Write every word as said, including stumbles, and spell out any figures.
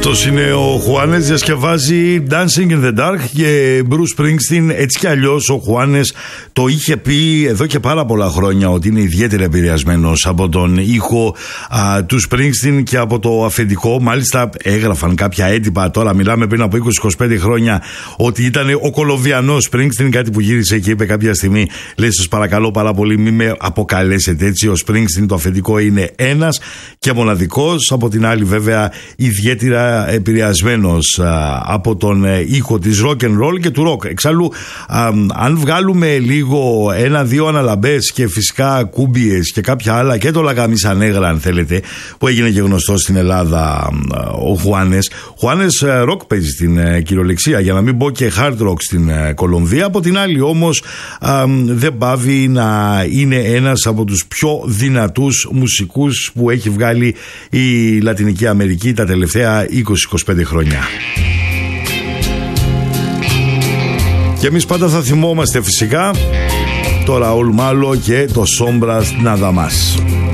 Αυτός είναι ο Χουάνες, διασκευάζει Dancing in the Dark και Bruce Springsteen. Έτσι κι αλλιώς ο Χουάνες το είχε πει εδώ και πάρα πολλά χρόνια ότι είναι ιδιαίτερα επηρεασμένος από τον ήχο α, του Springsteen και από το αφεντικό. Μάλιστα έγραφαν κάποια έντυπα, τώρα μιλάμε πριν από είκοσι με είκοσι πέντε χρόνια, ότι ήταν ο Κολομβιανός Springsteen, κάτι που γύρισε και είπε κάποια στιγμή, λέει, σας παρακαλώ πάρα πολύ μην με αποκαλέσετε έτσι, ο Springsteen το αφεντικό είναι ένας και μοναδικός. Από την άλλη βέβαια ιδιαίτερα επηρεασμένος α, από τον ε, ήχο της rock and roll και του rock. Εξάλλου α, αν βγάλουμε λίγο ένα-δύο αναλαμπές και φυσικά κούμπιες και κάποια άλλα και το Λαγαμίσα Νέγρα αν θέλετε, που έγινε και γνωστό στην Ελλάδα ο Χουάνες. Χουάνες rock παίζει στην ε, κυριολεξία, για να μην πω και hard rock στην ε, Κολομβία. Από την άλλη όμως α, δεν πάβει να είναι ένας από τους πιο δυνατούς μουσικούς που έχει βγάλει η Λατινική Αμερική τα τελευταία είκοσι με είκοσι πέντε χρόνια. Και εμείς πάντα θα θυμόμαστε φυσικά το Ραούλ Μάλο και το Sombras Nada Más.